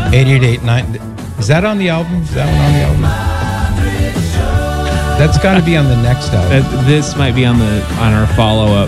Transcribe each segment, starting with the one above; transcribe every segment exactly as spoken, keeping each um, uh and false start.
eight eight eight nine. Is that on the album? Is that one on the album? That's got to be on the next album. Uh, this might be on the on our follow-up.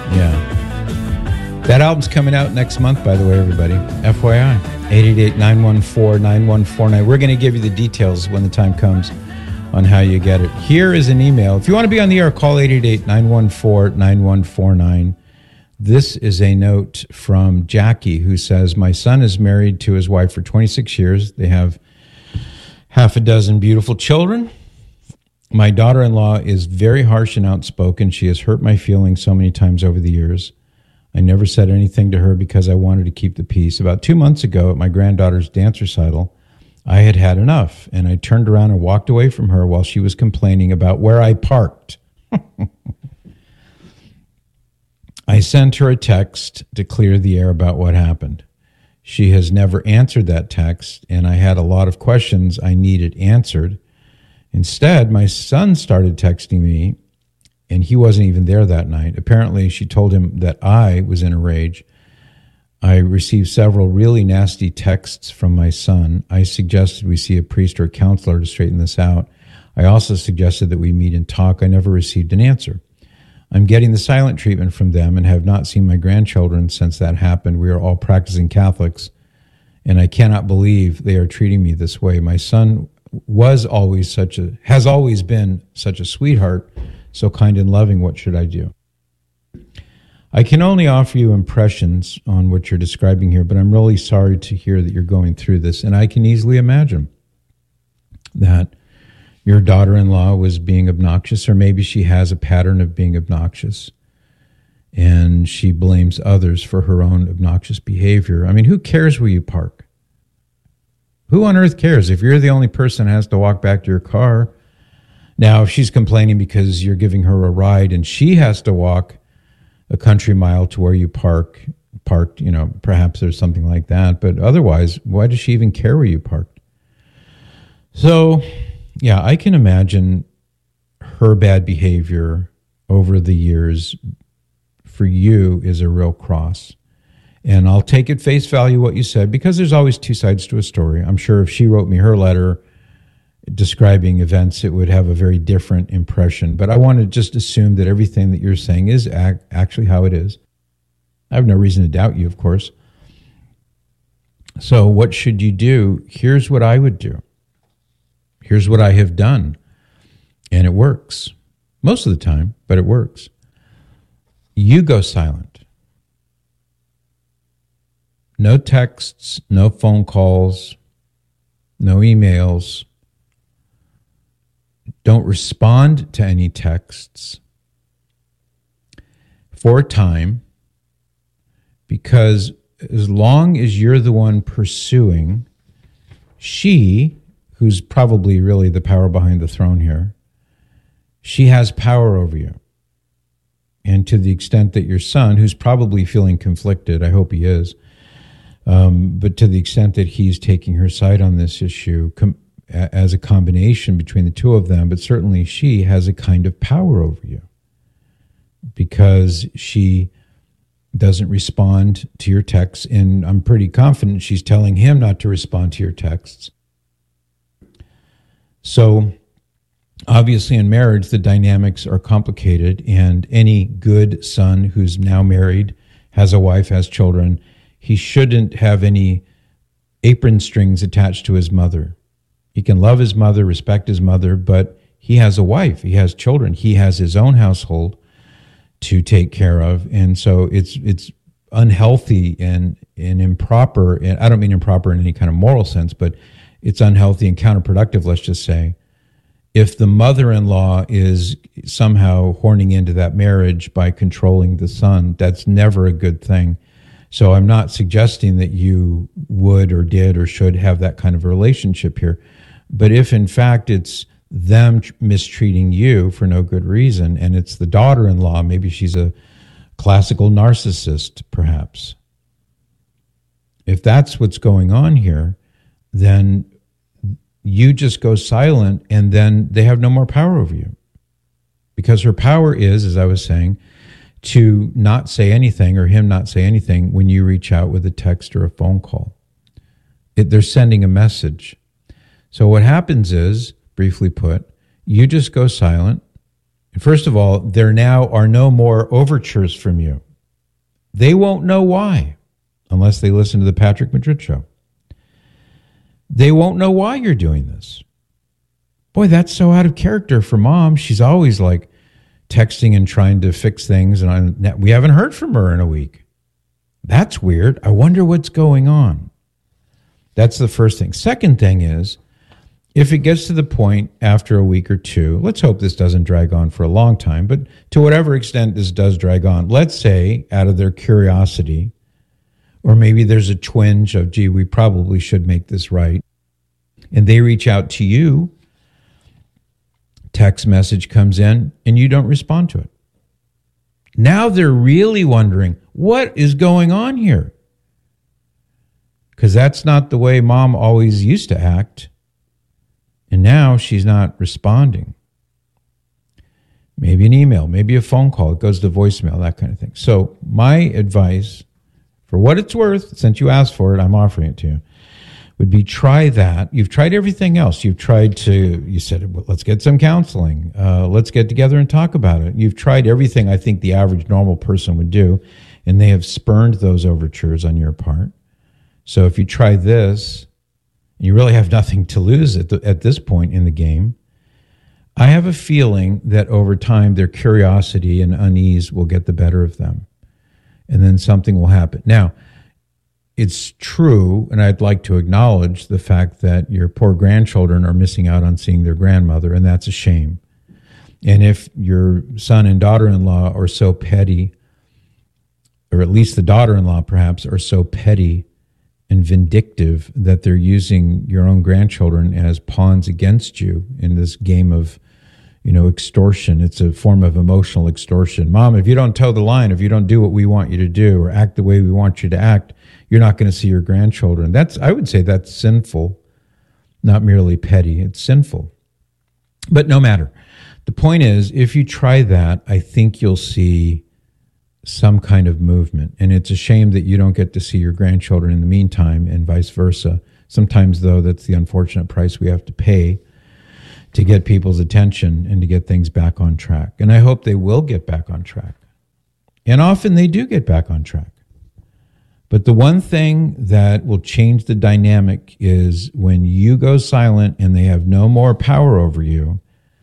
Yeah. That album's coming out next month, by the way, everybody. F Y I. eight eight eight nine one four nine one four nine. We're going to give you the details when the time comes on how you get it. Here is an email. If you want to be on the air, call eight eight eight nine one four nine one four nine. This is a note from Jackie, who says, my son is married to his wife for twenty-six years. They have half a dozen beautiful children. My daughter-in-law is very harsh and outspoken. She has hurt my feelings so many times over the years. I never said anything to her because I wanted to keep the peace. About two months ago at my granddaughter's dance recital, I had had enough, and I turned around and walked away from her while she was complaining about where I parked. I sent her a text to clear the air about what happened. She has never answered that text, and I had a lot of questions I needed answered. Instead, my son started texting me, and he wasn't even there that night. Apparently, she told him that I was in a rage. I received several really nasty texts from my son. I suggested we see a priest or a counselor to straighten this out. I also suggested that we meet and talk. I never received an answer. I'm getting the silent treatment from them and have not seen my grandchildren since that happened. We are all practicing Catholics, and I cannot believe they are treating me this way. My son was always such a, has always been such a sweetheart, so kind and loving. What should I do? I can only offer you impressions on what you're describing here, but I'm really sorry to hear that you're going through this, and I can easily imagine that your daughter-in-law was being obnoxious, or maybe she has a pattern of being obnoxious, and she blames others for her own obnoxious behavior. I mean, who cares where you park? Who on earth cares if you're the only person that has to walk back to your car? Now, if she's complaining because you're giving her a ride and she has to walk a country mile to where you park, parked, you know, perhaps there's something like that. But otherwise, why does she even care where you parked? So, yeah, I can imagine her bad behavior over the years for you is a real cross. And I'll take at face value what you said, because there's always two sides to a story. I'm sure if she wrote me her letter describing events, it would have a very different impression. But I want to just assume that everything that you're saying is ac- actually how it is. I have no reason to doubt you, of course. So what should you do? Here's what I would do. Here's what I have done. And it works. Most of the time, but it works. You go silent. No texts, no phone calls, no emails. Don't respond to any texts for a time, because as long as you're the one pursuing, she, who's probably really the power behind the throne here, she has power over you. And to the extent that your son, who's probably feeling conflicted, I hope he is, um, but to the extent that he's taking her side on this issue com- as a combination between the two of them, but certainly she has a kind of power over you because she doesn't respond to your texts, and I'm pretty confident she's telling him not to respond to your texts. So obviously in marriage, the dynamics are complicated, and any good son who's now married, has a wife, has children, he shouldn't have any apron strings attached to his mother. He can love his mother, respect his mother, but he has a wife, he has children, he has his own household to take care of. And so it's it's unhealthy and, and improper, and I don't mean improper in any kind of moral sense, but it's unhealthy and counterproductive, let's just say, if the mother-in-law is somehow horning into that marriage by controlling the son. That's never a good thing. So I'm not suggesting that you would or did or should have that kind of a relationship here. But if in fact it's them mistreating you for no good reason, and it's the daughter-in-law, maybe she's a classical narcissist, perhaps. If that's what's going on here, then you just go silent, and then they have no more power over you. Because her power is, as I was saying, to not say anything, or him not say anything when you reach out with a text or a phone call. It, they're sending a message. So what happens is, briefly put, you just go silent. First of all, there now are no more overtures from you. They won't know why, unless they listen to the Patrick Madrid Show. They won't know why you're doing this. Boy, that's so out of character for Mom. She's always like texting and trying to fix things, and I'm, we haven't heard from her in a week. That's weird. I wonder what's going on. That's the first thing. Second thing is, if it gets to the point after a week or two, let's hope this doesn't drag on for a long time, but to whatever extent this does drag on, let's say out of their curiosity, or maybe there's a twinge of, gee, we probably should make this right, and they reach out to you, text message comes in, and you don't respond to it. Now they're really wondering, what is going on here? Because that's not the way Mom always used to act. And now she's not responding. Maybe an email, maybe a phone call. It goes to voicemail, that kind of thing. So my advice, for what it's worth, since you asked for it, I'm offering it to you, would be try that. You've tried everything else. You've tried to, you said, well, let's get some counseling. Uh, let's get together and talk about it. You've tried everything I think the average normal person would do, and they have spurned those overtures on your part. So if you try this, you really have nothing to lose at, the, at this point in the game. I have a feeling that over time, their curiosity and unease will get the better of them. And then something will happen. Now, it's true, and I'd like to acknowledge the fact that your poor grandchildren are missing out on seeing their grandmother, and that's a shame. And if your son and daughter-in-law are so petty, or at least the daughter-in-law perhaps, are so petty and vindictive that they're using your own grandchildren as pawns against you in this game of, you know, extortion. It's a form of emotional extortion. Mom, if you don't toe the line, if you don't do what we want you to do or act the way we want you to act, you're not going to see your grandchildren. That's, I would say that's sinful, not merely petty. It's sinful. But no matter. The point is, if you try that, I think you'll see some kind of movement. And it's a shame that you don't get to see your grandchildren in the meantime and vice versa. Sometimes, though, that's the unfortunate price we have to pay to get people's attention and to get things back on track. And I hope they will get back on track. And often they do get back on track. But the one thing that will change the dynamic is when you go silent and they have no more power over you,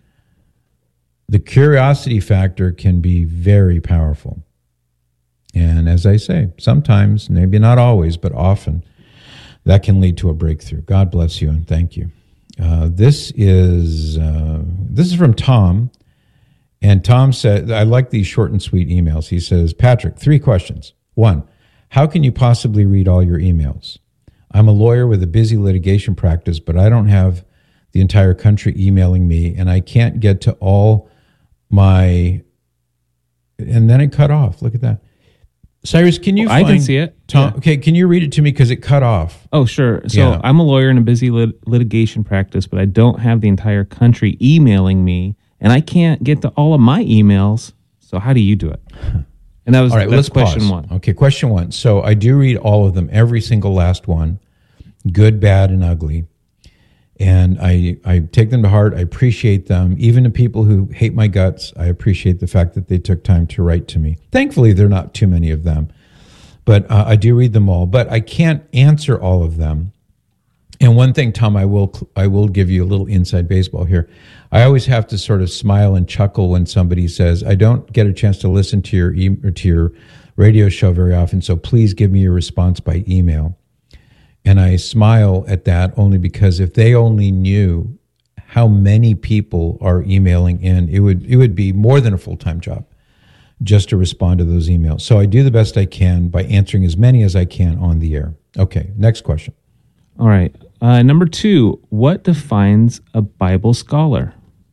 the curiosity factor can be very powerful. And as I say, sometimes, maybe not always, but often, that can lead to a breakthrough. God bless you and thank you. Uh, this is uh, this is from Tom. And Tom said, I like these short and sweet emails. He says, Patrick, three questions. One, how can you possibly read all your emails? I'm a lawyer with a busy litigation practice, but I don't have the entire country emailing me, and I can't get to all my... And then it cut off. Look at that. Cyrus, can you well, find... I can see it. Tom, yeah. Okay, can you read it to me because it cut off? Oh, sure. So Yeah. I'm a lawyer in a busy lit- litigation practice, but I don't have the entire country emailing me, and I can't get to all of my emails. So how do you do it? And that was All right, that's let's question pause. one. Okay, question one. So I do read all of them, every single last one, good, bad, and ugly. And I, I take them to heart. I appreciate them. Even the people who hate my guts, I appreciate the fact that they took time to write to me. Thankfully, there are not too many of them. But uh, I do read them all. But I can't answer all of them. And one thing, Tom, I will I will give you a little inside baseball here. I always have to sort of smile and chuckle when somebody says, I don't get a chance to listen to your e- or to your radio show very often, so please give me your response by email. And I smile at that only because if they only knew how many people are emailing in, it would it would be more than a full-time job just to respond to those emails. So I do the best I can by answering as many as I can on the air. Okay, next question. All right. Uh, number two, what defines a Bible scholar?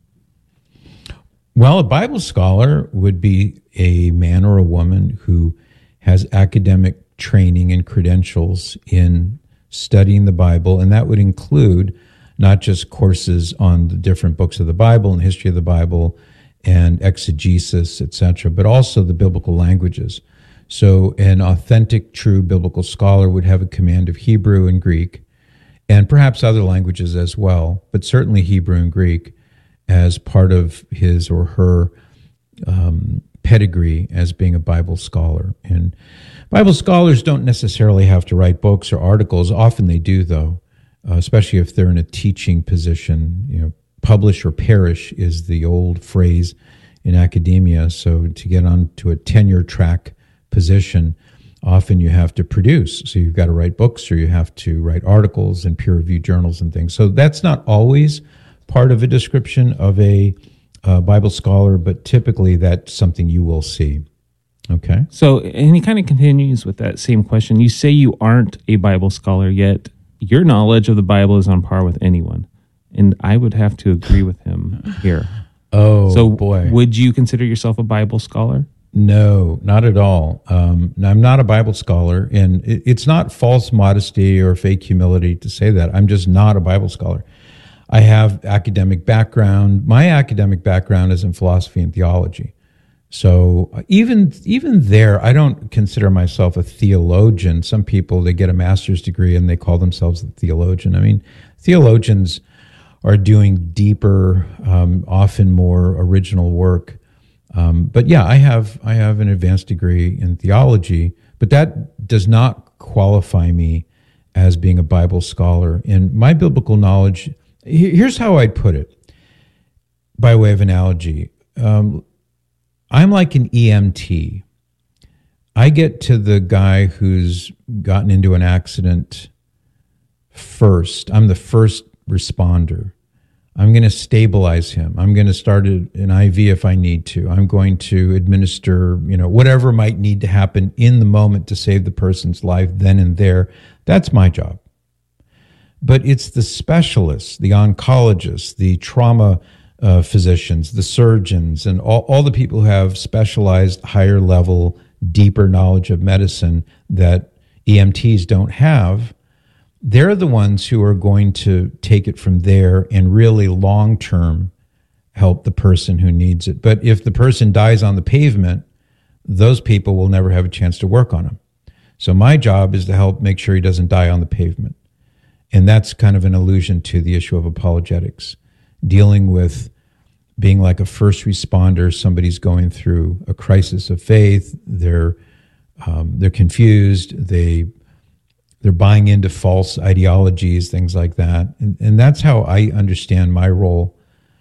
Well, a Bible scholar would be a man or a woman who has academic training and credentials in studying the Bible, and that would include not just courses on the different books of the Bible and history of the Bible and exegesis, et cetera, but also the biblical languages. So an authentic, true biblical scholar would have a command of Hebrew and Greek, and perhaps other languages as well, but certainly Hebrew and Greek as part of his or her um, pedigree as being a Bible scholar. And Bible scholars don't necessarily have to write books or articles. Often they do, though, uh, especially if they're in a teaching position. You know, publish or perish is the old phrase in academia. So to get onto a tenure track position, often you have to produce. So you've got to write books or you have to write articles in peer-reviewed journals and things. So that's not always part of a description of a uh, Bible scholar, but typically that's something you will see. Okay. So, and he kind of continues with that same question. You say you aren't a Bible scholar, yet your knowledge of the Bible is on par with anyone. And I would have to agree with him here. Oh, so boy. Would you consider yourself a Bible scholar? No, not at all. Um, I'm not a Bible scholar, and it, it's not false modesty or fake humility to say that. I'm just not a Bible scholar. I have academic background. My academic background is in philosophy and theology. So even even there, I don't consider myself a theologian. Some people, they get a master's degree and they call themselves a theologian. I mean, theologians are doing deeper, um, often more original work. Um, but yeah, I have I have an advanced degree in theology, but that does not qualify me as being a Bible scholar. And my biblical knowledge, here's how I'd put it, by way of analogy. Um, I'm like an E M T. I get to the guy who's gotten into an accident first. I'm the first responder. I'm going to stabilize him. I'm going to start an I V if I need to. I'm going to administer, you know, whatever might need to happen in the moment to save the person's life then and there. That's my job. But it's the specialists, the oncologists, the trauma uh, physicians, the surgeons, and all, all the people who have specialized, higher level, deeper knowledge of medicine that E M Ts don't have. They're the ones who are going to take it from there and really long-term help the person who needs it. But if the person dies on the pavement, those people will never have a chance to work on him. So my job is to help make sure he doesn't die on the pavement. And that's kind of an allusion to the issue of apologetics, dealing with being like a first responder. Somebody's going through a crisis of faith. They're um, they're confused. They they're buying into false ideologies, things like that. And, and that's how I understand my role.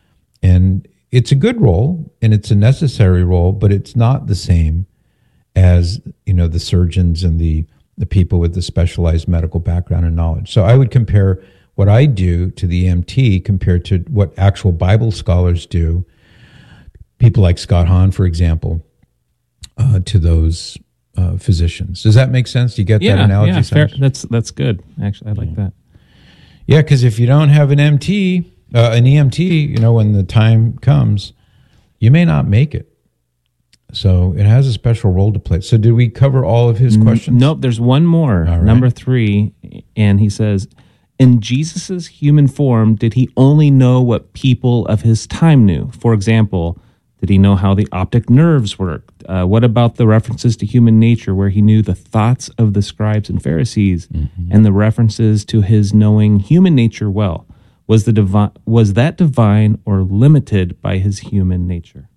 And it's a good role and it's a necessary role, but it's not the same as, you know, the surgeons and the the people with the specialized medical background and knowledge. So I would compare what I do to the E M T compared to what actual Bible scholars do, people like Scott Hahn, for example, uh, to those uh, physicians. Does that make sense? Do you get yeah, that analogy? Yeah, fair. That's that's good. Actually, I like yeah. that. Yeah, because if you don't have an M T, uh, an E M T, you know, when the time comes, you may not make it. So it has a special role to play. So did we cover all of his questions? Nope, there's one more, right. Number three, and he says, in Jesus' human form, did he only know what people of his time knew? For example, did he know how the optic nerves worked? Uh, what about the references to human nature where he knew the thoughts of the scribes and Pharisees mm-hmm. and the references to his knowing human nature well? Was the divi- was that divine or limited by his human nature?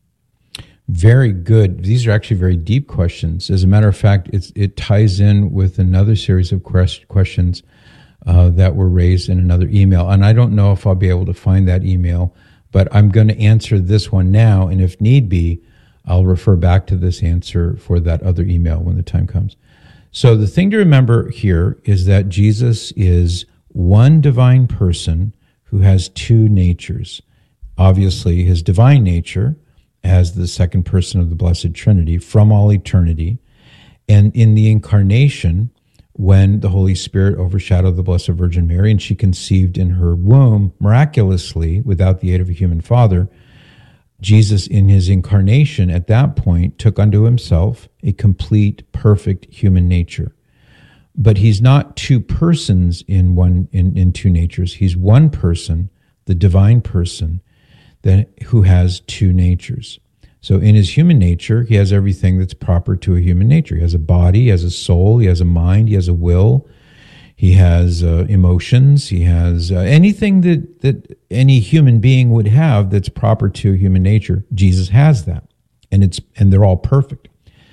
Very good. These are actually very deep questions. As a matter of fact, it's, it ties in with another series of quest- questions uh, that were raised in another email. And I don't know if I'll be able to find that email, but I'm going to answer this one now. And if need be, I'll refer back to this answer for that other email when the time comes. So the thing to remember here is that Jesus is one divine person who has two natures. Obviously, his divine nature as the second person of the Blessed Trinity from all eternity. And in the incarnation, when the Holy Spirit overshadowed the Blessed Virgin Mary and she conceived in her womb miraculously without the aid of a human father, Jesus in his incarnation at that point took unto himself a complete, perfect human nature. But he's not two persons in one in, in two natures. He's one person, the divine person, that who has two natures. So in his human nature, he has everything that's proper to a human nature. He has a body, he has a soul, he has a mind, he has a will, He has uh, emotions. He has uh, anything that, that any human being would have that's proper to human nature. Jesus has that, and it's and they're all perfect.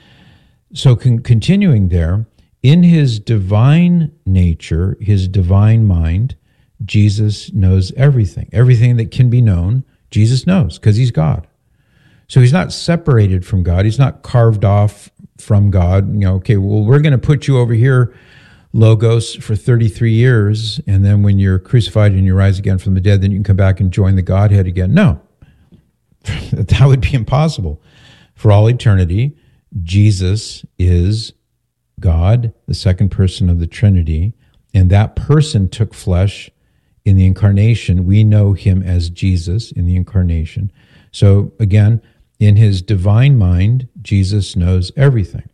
So con- continuing there, in his divine nature, his divine mind, Jesus knows everything. Everything that can be known, Jesus knows because he's God. So he's not separated from God. He's not carved off from God. You know, okay, well, we're going to put you over here, Logos, for thirty-three years, and then when you're crucified and you rise again from the dead, then you can come back and join the Godhead again. No, that would be impossible. For all eternity, Jesus is God, the second person of the Trinity, and that person took flesh in the incarnation. We know him as Jesus in the incarnation. So again, in his divine mind, Jesus knows everything.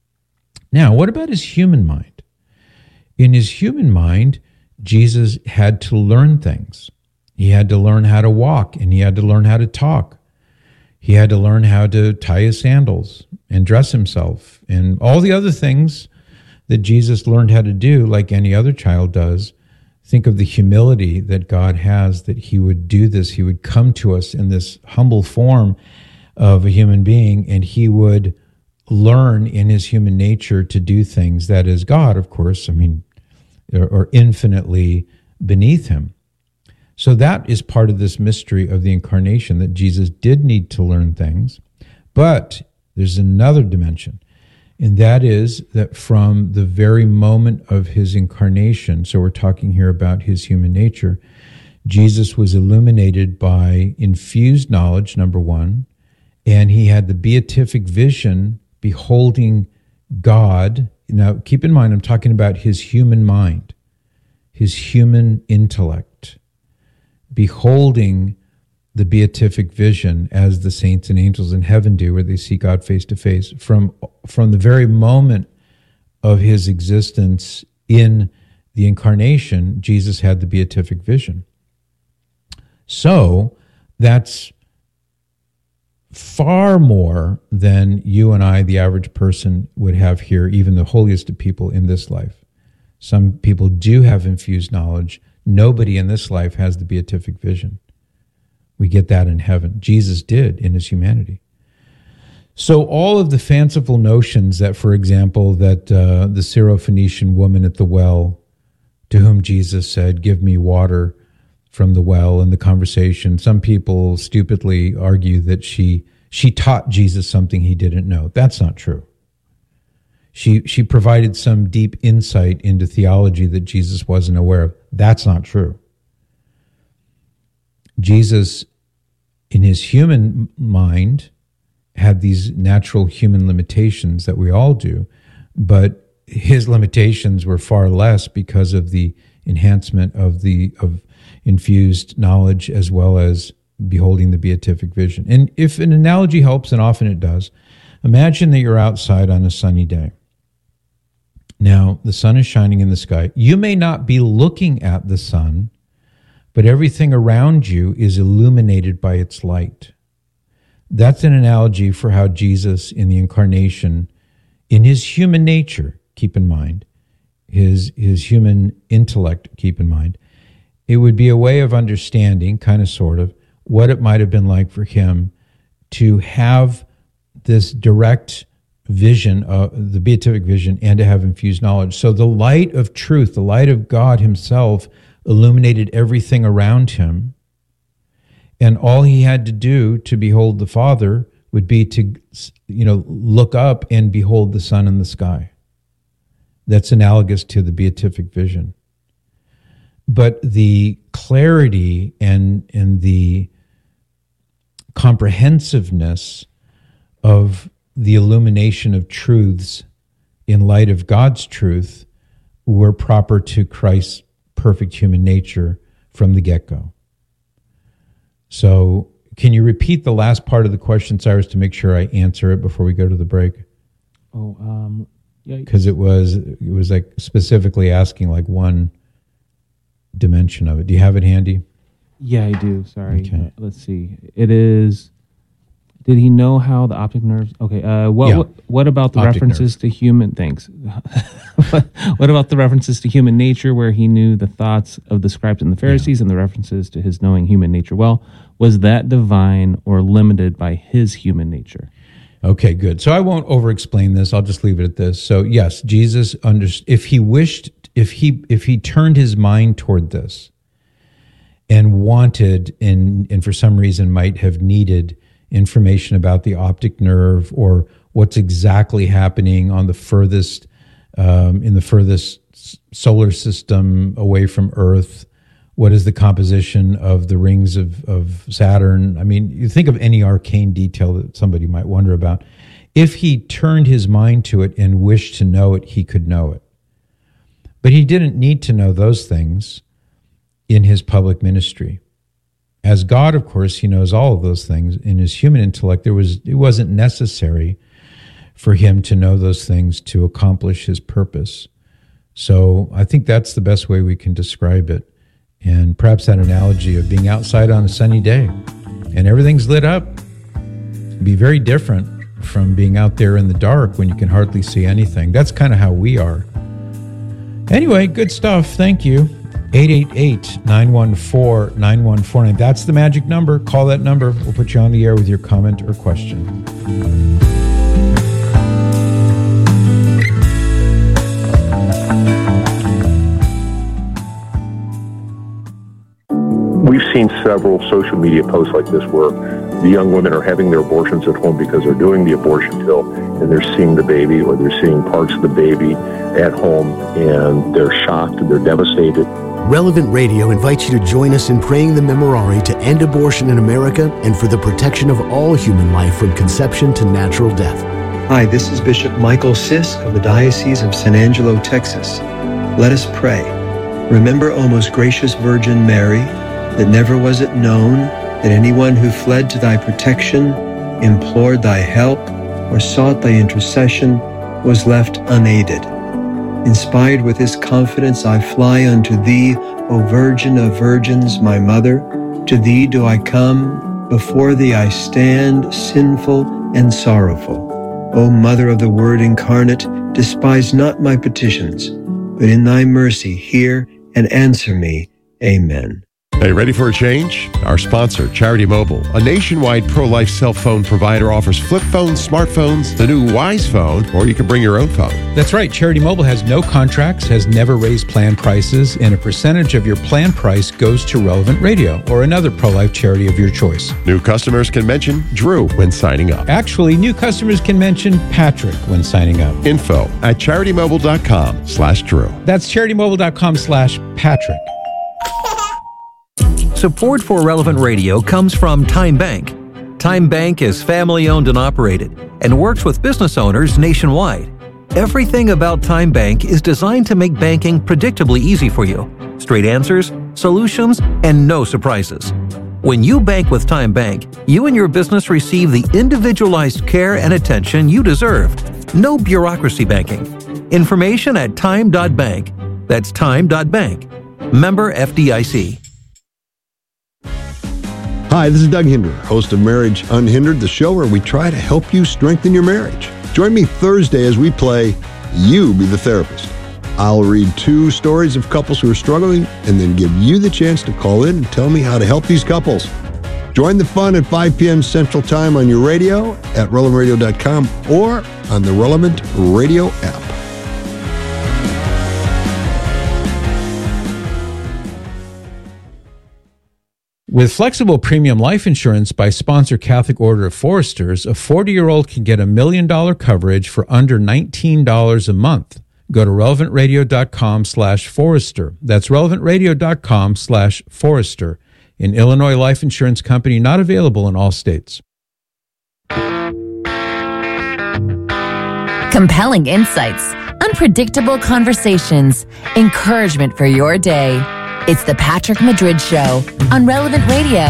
Now, what about his human mind? In his human mind, Jesus had to learn things. He had to learn how to walk, and he had to learn how to talk. He had to learn how to tie his sandals and dress himself, and all the other things that Jesus learned how to do like any other child does. Think of the humility that God has, that he would do this. He would come to us in this humble form of a human being, and he would learn in his human nature to do things that is God, of course, I mean, or infinitely beneath him. So that is part of this mystery of the incarnation, that Jesus did need to learn things. But there's another dimension, and that is that from the very moment of his incarnation, so we're talking here about his human nature, Jesus was illuminated by infused knowledge, number one, and he had the beatific vision beholding God. Now, keep in mind, I'm talking about his human mind, his human intellect, beholding the beatific vision as the saints and angels in heaven do, where they see God face to face. From, from the very moment of his existence in the incarnation, Jesus had the beatific vision. So that's far more than you and I, the average person, would have here, even the holiest of people in this life. Some people do have infused knowledge. Nobody in this life has the beatific vision. We get that in heaven. Jesus did in his humanity. So all of the fanciful notions that, for example, that uh, the Syrophoenician woman at the well, to whom Jesus said, "Give me water from the well," in the conversation, some people stupidly argue that she she taught Jesus something he didn't know. That's not true. She she provided some deep insight into theology that Jesus wasn't aware of. That's not true. Jesus, in his human mind, had these natural human limitations that we all do, but his limitations were far less because of the enhancement of the of infused knowledge as well as beholding the beatific vision. And if an analogy helps, and often it does, imagine that you're outside on a sunny day. Now, the sun is shining in the sky. You may not be looking at the sun, but everything around you is illuminated by its light. That's an analogy for how Jesus in the incarnation, in his human nature, keep in mind, his, his human intellect, keep in mind, it would be a way of understanding, kind of sort of, what it might have been like for him to have this direct vision, uh, the beatific vision, and to have infused knowledge. So the light of truth, the light of God himself, illuminated everything around him. And all he had to do to behold the Father would be to, you know, look up and behold the sun in the sky. That's analogous to the beatific vision. But the clarity and, and the comprehensiveness of the illumination of truths in light of God's truth were proper to Christ's perfect human nature from the get-go. So can you repeat the last part of the question, Cyrus, to make sure I answer it before we go to the break? Oh, um, yeah. Because it was, it was like specifically asking like one dimension of it. Do you have it handy? Yeah, I do. Sorry. Okay. Uh, let's see. It is, Did he know how the optic nerves? Okay. Uh, what, Yeah. what what about the Optic references to human things? what, what about the references to human nature, where he knew the thoughts of the scribes and the Pharisees, yeah. and the references to his knowing human nature? Well, was that divine or limited by his human nature? Okay, good. So I won't over-explain this. I'll just leave it at this. So yes, Jesus under, if he wished, if he if he turned his mind toward this, and wanted, and and for some reason might have needed information about the optic nerve or what's exactly happening on the furthest, um, in the furthest solar system away from Earth. What is the composition of the rings of, of Saturn? I mean, you think of any arcane detail that somebody might wonder about. If he turned his mind to it and wished to know it, he could know it. But he didn't need to know those things in his public ministry. As God, of course, he knows all of those things. In his human intellect, there was it wasn't necessary for him to know those things to accomplish his purpose. So I think that's the best way we can describe it. And perhaps that analogy of being outside on a sunny day and everything's lit up would be very different from being out there in the dark when you can hardly see anything. That's kind of how we are. Anyway, good stuff. Thank you. eight eight eight, nine one four, nine one four nine. That's the magic number. Call that number. We'll put you on the air with your comment or question. We've seen several social media posts like this where the young women are having their abortions at home because they're doing the abortion pill and they're seeing the baby, or they're seeing parts of the baby at home, and they're shocked and they're devastated. Relevant Radio invites you to join us in praying the Memorare to end abortion in America and for the protection of all human life from conception to natural death. Hi, this is Bishop Michael Sisk of the Diocese of San Angelo, Texas. Let us pray. Remember, O most gracious Virgin Mary, that never was it known that anyone who fled to thy protection, implored thy help, or sought thy intercession was left unaided. Inspired with this confidence, I fly unto thee, O Virgin of Virgins, my Mother. To thee do I come, before thee I stand, sinful and sorrowful. O Mother of the Word incarnate, despise not my petitions, but in thy mercy hear and answer me. Amen. Hey, ready for a change? Our sponsor, Charity Mobile, a nationwide pro-life cell phone provider, offers flip phones, smartphones, the new Wise Phone, or you can bring your own phone. That's right. Charity Mobile has no contracts, has never raised plan prices, and a percentage of your plan price goes to Relevant Radio or another pro-life charity of your choice. New customers can mention Drew when signing up. Actually, new customers can mention Patrick when signing up. Info at charitymobile.com slash Drew. That's charitymobile.com slash Patrick. Support for Relevant Radio comes from Time Bank. Time Bank is family-owned and operated and works with business owners nationwide. Everything about Time Bank is designed to make banking predictably easy for you. Straight answers, solutions, and no surprises. When you bank with Time Bank, you and your business receive the individualized care and attention you deserve. No bureaucracy banking. Information at time dot bank. That's time dot bank. Member F D I C. Hi, this is Doug Hinder, host of Marriage Unhindered, the show where we try to help you strengthen your marriage. Join me Thursday as we play You Be the Therapist. I'll read two stories of couples who are struggling and then give you the chance to call in and tell me how to help these couples. Join the fun at five p.m. Central Time on your radio at relevant radio dot com or on the Relevant Radio app. With flexible premium life insurance by sponsor Catholic Order of Foresters, a forty-year-old can get a million dollar coverage for under nineteen dollars a month. Go to relevant radio dot com slash forester. That's relevant radio dot com slash forester. An Illinois life insurance company not available in all states. Compelling insights, unpredictable conversations, encouragement for your day. It's the Patrick Madrid Show on Relevant Radio.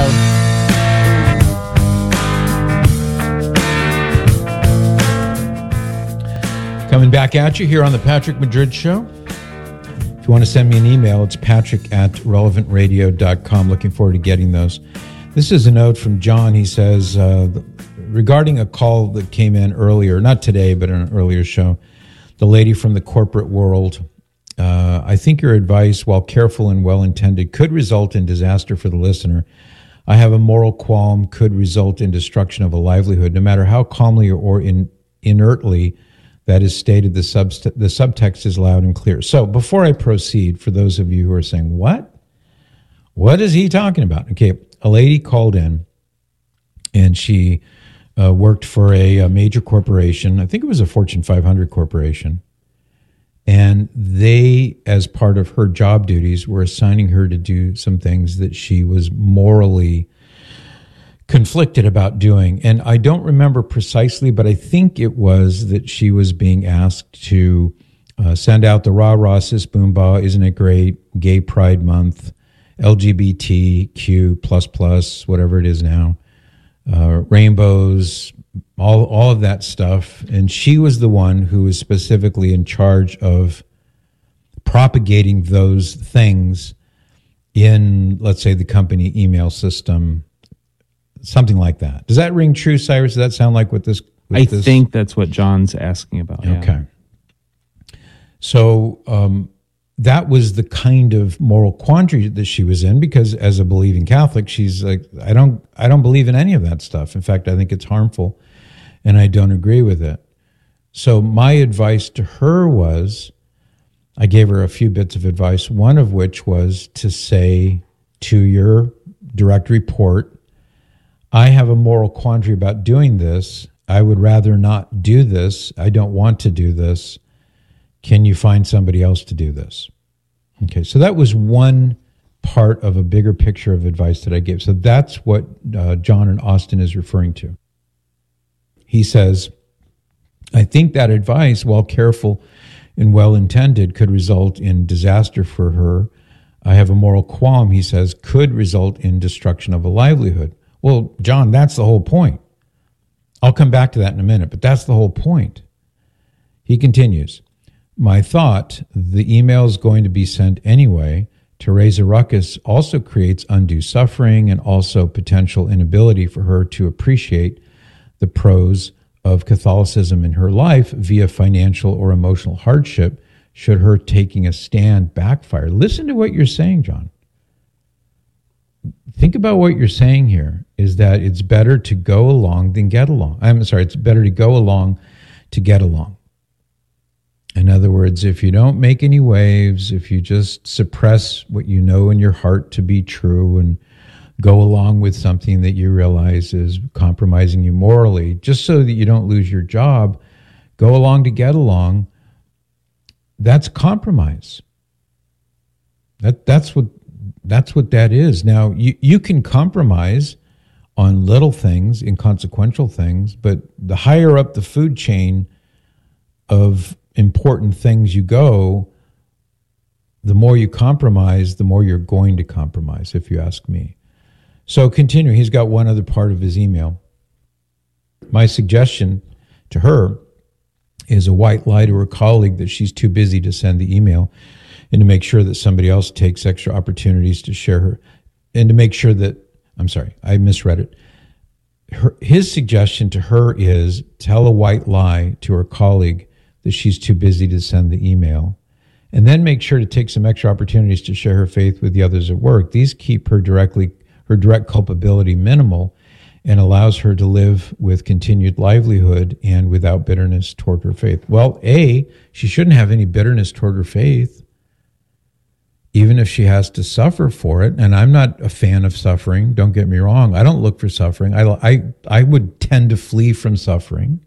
Coming back at you here on the Patrick Madrid Show. If you want to send me an email, it's patrick at relevant radio dot com. Looking forward to getting those. This is a note from John. He says, uh, regarding a call that came in earlier, not today, but in an earlier show, the lady from the corporate world, uh, I think your advice, while careful and well-intended, could result in disaster for the listener. I have a moral qualm, could result in destruction of a livelihood, no matter how calmly or in, inertly that is stated, the, subst- the subtext is loud and clear. So before I proceed, for those of you who are saying, what? What is he talking about? Okay, a lady called in, and she uh, worked for a, a major corporation. I think it was a Fortune five hundred corporation. And they, as part of her job duties, were assigning her to do some things that she was morally conflicted about doing. And I don't remember precisely, but I think it was that she was being asked to uh, send out the rah rah sis boom bah, isn't it great, Gay Pride Month, L G B T Q plus plus, whatever it is now, uh, rainbows, all all of that stuff. And she was the one who was specifically in charge of propagating those things in, let's say, the company email system, something like that. Does that ring true, Cyrus? Does that sound like what this... What I this? think that's what John's asking about. Yeah. Okay. So um, that was the kind of moral quandary that she was in, because as a believing Catholic, she's like, I don't, I don't believe in any of that stuff. In fact, I think it's harmful, and I don't agree with it. So my advice to her was, I gave her a few bits of advice, one of which was to say to your direct report, I have a moral quandary about doing this. I would rather not do this. I don't want to do this. Can you find somebody else to do this? Okay, so that was one part of a bigger picture of advice that I gave. So that's what uh, John in Austin is referring to. He says, I think that advice, while careful and well-intended, could result in disaster for her. I have a moral qualm, he says, could result in destruction of a livelihood. Well, John, that's the whole point. I'll come back to that in a minute, but that's the whole point. He continues, my thought, the email is going to be sent anyway, to raise a ruckus also creates undue suffering and also potential inability for her to appreciate the pros of Catholicism in her life via financial or emotional hardship should her taking a stand backfire. Listen to what you're saying, John. Think about what you're saying here, is that it's better to go along than get along. I'm sorry, it's better to go along to get along. In other words, if you don't make any waves, if you just suppress what you know in your heart to be true and go along with something that you realize is compromising you morally, just so that you don't lose your job, go along to get along, that's compromise. That that's what that's what that is. Now, you, you can compromise on little things, inconsequential things, but the higher up the food chain of important things you go, the more you compromise, the more you're going to compromise, if you ask me. So continue. He's got one other part of his email. My suggestion to her is a white lie to her colleague that she's too busy to send the email, and to make sure that somebody else takes extra opportunities to share her, and to make sure that, I'm sorry, I misread it. Her, his suggestion to her is tell a white lie to her colleague that she's too busy to send the email, and then make sure to take some extra opportunities to share her faith with the others at work. These keep her directly, her direct culpability minimal, and allows her to live with continued livelihood and without bitterness toward her faith. Well, A, she shouldn't have any bitterness toward her faith, even if she has to suffer for it. And I'm not a fan of suffering. Don't get me wrong. I don't look for suffering. I, I, I would tend to flee from suffering.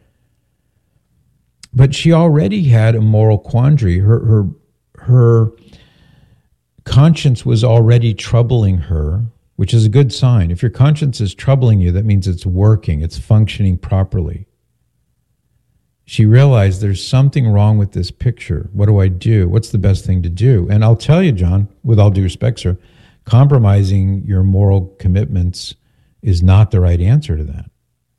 But she already had a moral quandary. Her, her, her conscience was already troubling her, which is a good sign. If your conscience is troubling you, that means it's working, it's functioning properly. She realized there's something wrong with this picture. What do I do? What's the best thing to do? And I'll tell you, John, with all due respect, sir, compromising your moral commitments is not the right answer to that.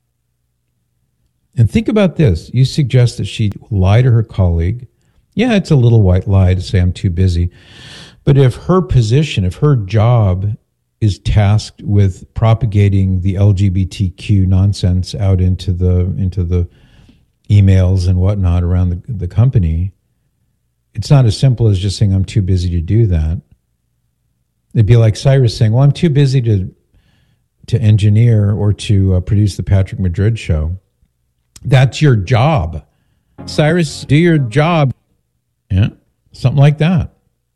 And think about this. You suggest that she lie to her colleague. Yeah, it's a little white lie to say I'm too busy. But if her position, if her job is tasked with propagating the L G B T Q nonsense out into the into the emails and whatnot around the, the company, it's not as simple as just saying, I'm too busy to do that. It'd be like Cyrus saying, well, I'm too busy to to engineer or to uh, produce the Patrick Madrid show. That's your job. Cyrus, do your job. Yeah, something like that.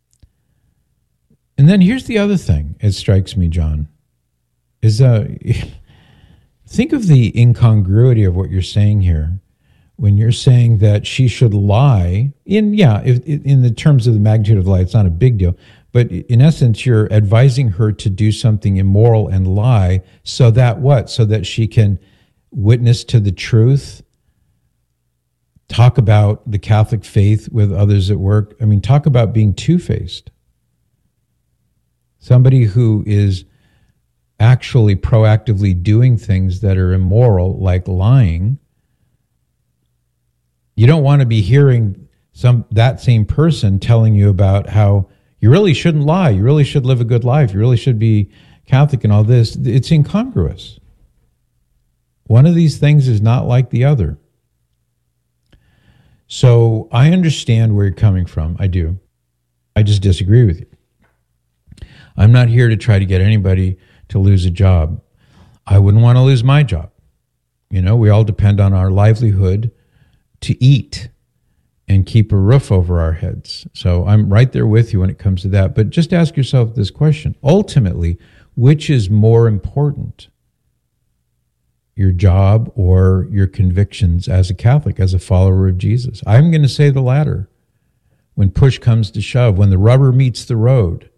And then here's the other thing, it strikes me, John, is uh, think of the incongruity of what you're saying here. When you're saying that she should lie, in yeah, if, in the terms of the magnitude of the lie, it's not a big deal. But in essence, you're advising her to do something immoral and lie so that what? So that she can witness to the truth, talk about the Catholic faith with others at work. I mean, talk about being two-faced. Somebody who is actually proactively doing things that are immoral, like lying. You don't want to be hearing some that same person telling you about how you really shouldn't lie, you really should live a good life, you really should be Catholic and all this. It's incongruous. One of these things is not like the other. So I understand where you're coming from. I do. I just disagree with you. I'm not here to try to get anybody to lose a job. I wouldn't want to lose my job. You know, we all depend on our livelihood to eat and keep a roof over our heads. So I'm right there with you when it comes to that. But just ask yourself this question. Ultimately, which is more important? Your job or your convictions as a Catholic, as a follower of Jesus? I'm going to say the latter. When push comes to shove, when the rubber meets the road,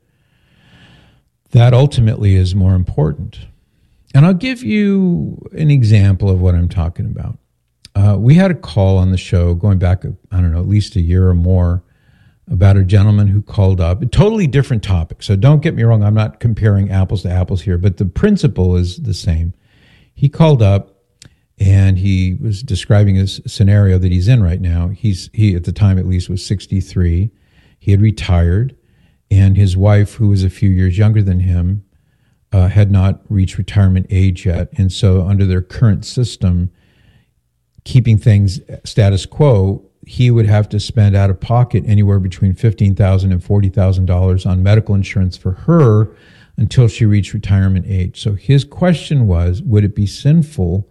that ultimately is more important. And I'll give you an example of what I'm talking about. Uh, we had a call on the show going back, I don't know, at least a year or more, about a gentleman who called up. A totally different topic. So don't get me wrong, I'm not comparing apples to apples here, but the principle is the same. He called up and he was describing his scenario that he's in right now. He's he at the time at least was sixty-three. He had retired, and his wife, who was a few years younger than him, uh, had not reached retirement age yet. And so under their current system, keeping things status quo, he would have to spend out of pocket anywhere between fifteen thousand dollars and forty thousand dollars on medical insurance for her until she reached retirement age. So his question was, would it be sinful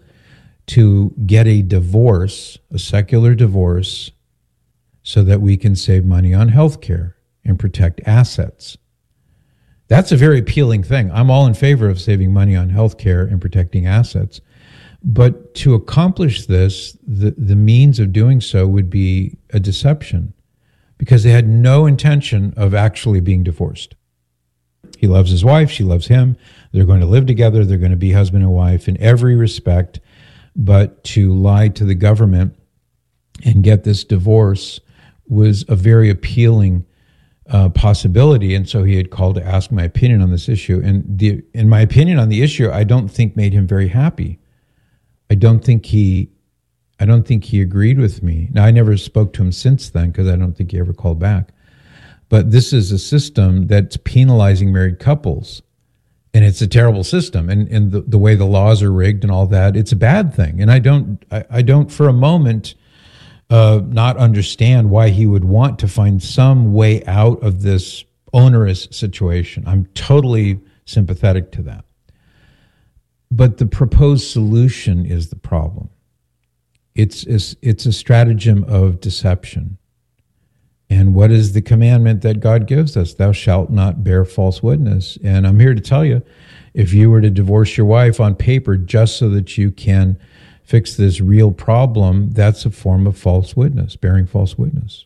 to get a divorce, a secular divorce, so that we can save money on health care and protect assets? That's a very appealing thing. I'm all in favor of saving money on health care and protecting assets. But to accomplish this, the, the means of doing so would be a deception, because they had no intention of actually being divorced. He loves his wife, she loves him. They're going to live together, they're going to be husband and wife in every respect. But to lie to the government and get this divorce was a very appealing uh, possibility. And so he had called to ask my opinion on this issue. And the, in my opinion on the issue, I don't think made him very happy. I don't think he, I don't think he agreed with me. Now, I never spoke to him since then because I don't think he ever called back. But this is a system that's penalizing married couples, and it's a terrible system. And and the, the way the laws are rigged and all that, it's a bad thing. And I don't, I, I don't for a moment uh, not understand why he would want to find some way out of this onerous situation. I'm totally sympathetic to that. But the proposed solution is the problem. It's, it's, it's a stratagem of deception. And what is the commandment that God gives us? Thou shalt not bear false witness. And I'm here to tell you, if you were to divorce your wife on paper just so that you can fix this real problem, that's a form of false witness, bearing false witness.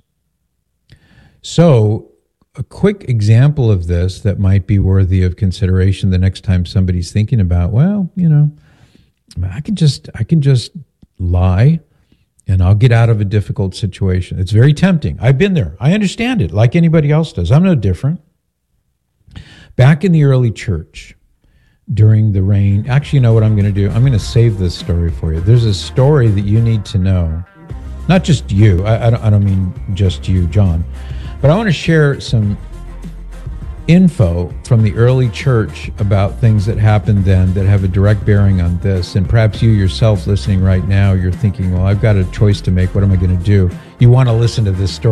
So a quick example of this that might be worthy of consideration the next time somebody's thinking about, well, you know, I can just, I can just lie and I'll get out of a difficult situation. It's very tempting. I've been there. I understand it like anybody else does. I'm no different. Back in the early church, during the reign, actually, you know what I'm going to do? I'm going to save this story for you. There's a story that you need to know. Not just you. I, I, don't, I don't mean just you, John. But I want to share some info from the early church about things that happened then that have a direct bearing on this. And perhaps you yourself listening right now, you're thinking, well, I've got a choice to make. What am I going to do? You want to listen to this story.